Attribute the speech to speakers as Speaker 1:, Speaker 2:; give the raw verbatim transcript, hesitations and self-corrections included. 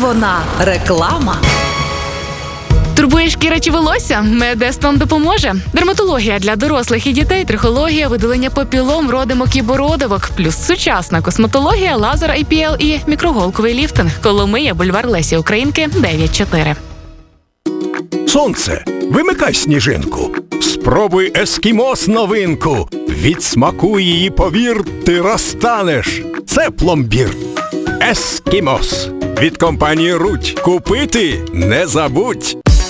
Speaker 1: вона реклама.
Speaker 2: Турбує шкіра чи волосся? Медест вам допоможе. Дерматологія для дорослих і дітей, трихологія, видалення папілом, родимок і бородавок, плюс сучасна косметологія, лазер ай пі ел і мікроголковий ліфтинг. Коломия, бульвар Лесі Українки, дев'ять чотири.
Speaker 3: Сонце, вимикай сніжинку. Спробуй ескімос новинку. Від смаку її, повір, ти розтанеш. Це пломбір. Ескімос. Від компанії Рудь. Купити не забудь.